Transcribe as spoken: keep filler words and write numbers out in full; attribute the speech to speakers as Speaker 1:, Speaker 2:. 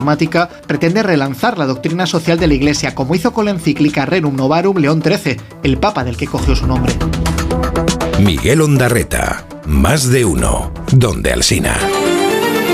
Speaker 1: reformática pretende relanzar la doctrina social de la Iglesia, como hizo con la encíclica Rerum Novarum León trece, el papa del que cogió su nombre.
Speaker 2: Miguel Ondarreta, Más de Uno, Donde Alsina.